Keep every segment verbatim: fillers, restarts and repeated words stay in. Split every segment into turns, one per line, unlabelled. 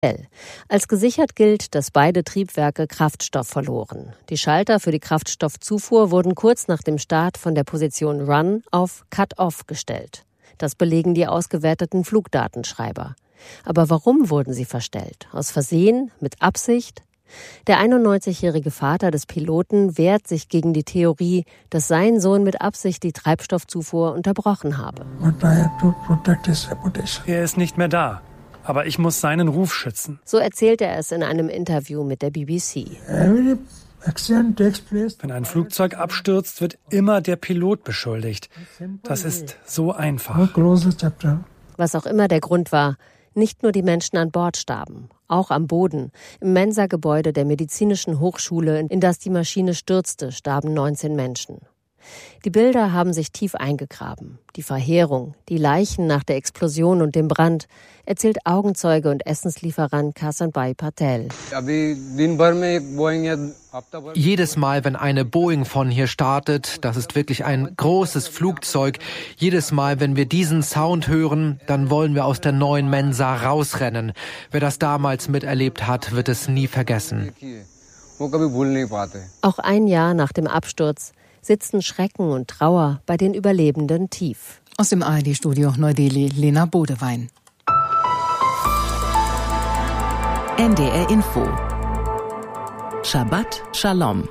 Als gesichert gilt, dass beide Triebwerke Kraftstoff verloren. Die Schalter für die Kraftstoffzufuhr wurden kurz nach dem Start von der Position Run auf Cut-Off gestellt. Das belegen die ausgewerteten Flugdatenschreiber. Aber warum wurden sie verstellt? Aus Versehen? Mit Absicht? Der einundneunzigjährige Vater des Piloten wehrt sich gegen die Theorie, dass sein Sohn mit Absicht die Treibstoffzufuhr unterbrochen habe.
Er ist nicht mehr da. Aber ich muss seinen Ruf schützen.
So erzählt er es in einem Interview mit der B B C.
Wenn ein Flugzeug abstürzt, wird immer der Pilot beschuldigt. Das ist so einfach.
Was auch immer der Grund war, nicht nur die Menschen an Bord starben. Auch am Boden, im Mensa-Gebäude der Medizinischen Hochschule, in das die Maschine stürzte, starben neunzehn Menschen. Die Bilder haben sich tief eingegraben. Die Verheerung, die Leichen nach der Explosion und dem Brand, erzählt Augenzeuge und Essenslieferant Kasanbhai Patel.
Jedes Mal, wenn eine Boeing von hier startet, das ist wirklich ein großes Flugzeug, jedes Mal, wenn wir diesen Sound hören, dann wollen wir aus der neuen Mensa rausrennen. Wer das damals miterlebt hat, wird es nie vergessen.
Auch ein Jahr nach dem Absturz sitzen Schrecken und Trauer bei den Überlebenden tief.
Aus dem A R D-Studio Neu-Delhi, Lena Bodewein.
N D R Info. Shabbat Shalom.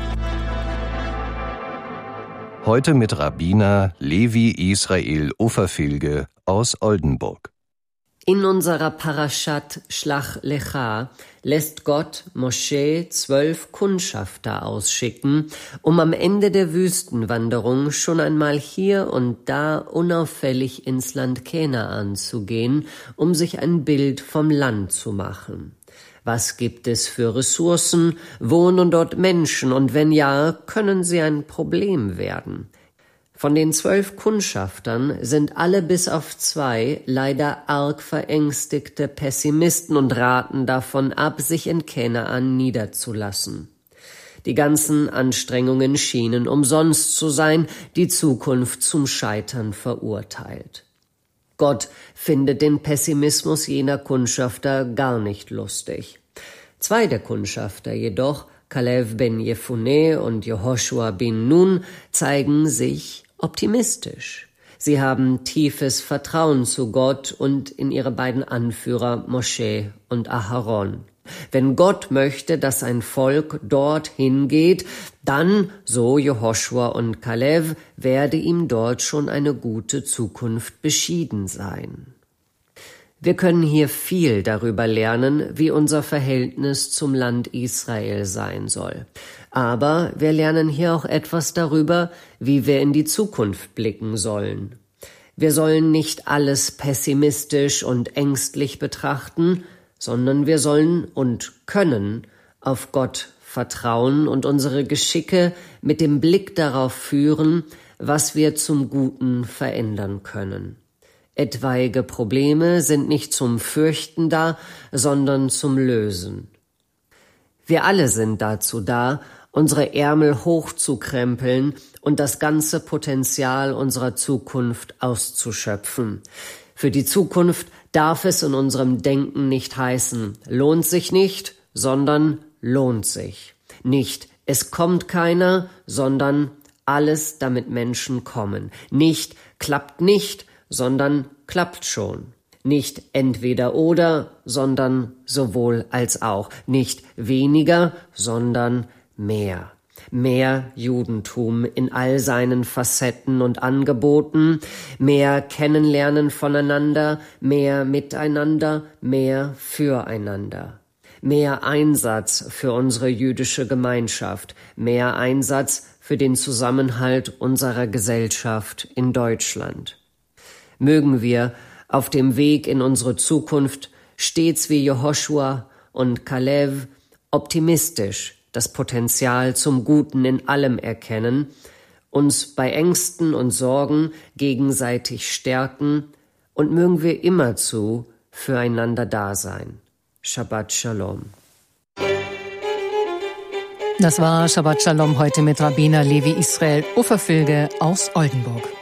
Heute mit Rabbiner Levi Israel Offerfilge aus Oldenburg.
In unserer Parashat Shlach Lecha lässt Gott Mosche zwölf Kundschafter ausschicken, um am Ende der Wüstenwanderung schon einmal hier und da unauffällig ins Land Kanaan zu gehen, um sich ein Bild vom Land zu machen. Was gibt es für Ressourcen? Wohnen dort Menschen? Und wenn ja, können sie ein Problem werden? Von den zwölf Kundschaftern sind alle bis auf zwei leider arg verängstigte Pessimisten und raten davon ab, sich in Kanaan niederzulassen. Die ganzen Anstrengungen schienen umsonst zu sein, die Zukunft zum Scheitern verurteilt. Gott findet den Pessimismus jener Kundschafter gar nicht lustig. Zwei der Kundschafter jedoch, Kalev ben Jefune und Jehoshua bin Nun, zeigen sich optimistisch. Sie haben tiefes Vertrauen zu Gott und in ihre beiden Anführer Mosche und Aharon. Wenn Gott möchte, dass ein Volk dorthin geht, dann, so Jehoshua und Kalev, werde ihm dort schon eine gute Zukunft beschieden sein. Wir können hier viel darüber lernen, wie unser Verhältnis zum Land Israel sein soll. Aber wir lernen hier auch etwas darüber, wie wir in die Zukunft blicken sollen. Wir sollen nicht alles pessimistisch und ängstlich betrachten, sondern wir sollen und können auf Gott vertrauen und unsere Geschicke mit dem Blick darauf führen, was wir zum Guten verändern können. Etwaige Probleme sind nicht zum Fürchten da, sondern zum Lösen. Wir alle sind dazu da, unsere Ärmel hochzukrempeln und das ganze Potenzial unserer Zukunft auszuschöpfen. Für die Zukunft darf es in unserem Denken nicht heißen, lohnt sich nicht, sondern lohnt sich. Nicht, es kommt keiner, sondern alles, damit Menschen kommen. Nicht, klappt nicht, sondern klappt schon. Nicht entweder oder, sondern sowohl als auch. Nicht weniger, sondern mehr. Mehr Judentum in all seinen Facetten und Angeboten, mehr Kennenlernen voneinander, mehr Miteinander, mehr Füreinander. Mehr Einsatz für unsere jüdische Gemeinschaft, mehr Einsatz für den Zusammenhalt unserer Gesellschaft in Deutschland. Mögen wir auf dem Weg in unsere Zukunft stets wie Jehoshua und Kalev optimistisch das Potenzial zum Guten in allem erkennen, uns bei Ängsten und Sorgen gegenseitig stärken und mögen wir immerzu füreinander da sein. Shabbat Shalom.
Das war Shabbat Shalom heute mit Rabbiner Levi Israel Offerfilge aus Oldenburg.